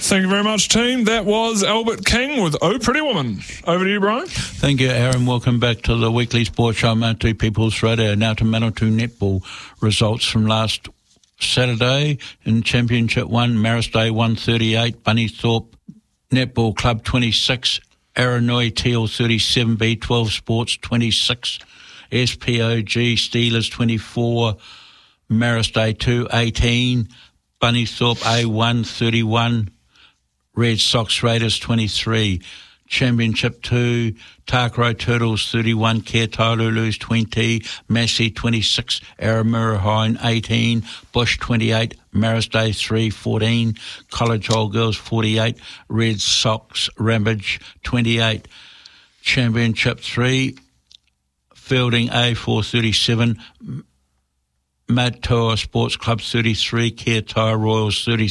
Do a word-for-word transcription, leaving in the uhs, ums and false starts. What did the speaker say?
Thank you very much, team. That was Albert King with Oh Pretty Woman. Over to you, Brian. Thank you, Aaron. Welcome back to the weekly sports show, Mount two People's Radio. Now to Manawatu netball results from last Saturday in Championship one, Maris Day one thirty-eight, Bunnythorpe Netball Club twenty-six, Aranui Teal thirty-seven, B twelve Sports twenty-six, S P O G Steelers twenty-four, Maris Day two eighteen, Bunnythorpe A one thirty-one, Red Sox Raiders twenty-three, Championship two, Takaro Turtles thirty-one, Kertaululus twenty, Massey twenty-six, Aramurahine eighteen, Bush twenty-eight, Maris Day three fourteen, College Hall Girls forty-eight, Red Sox Ramage twenty-eight, Championship three, Fielding A four thirty-seven, Mad Toa Sports Club thirty-three, Kertai Royals thirty-three,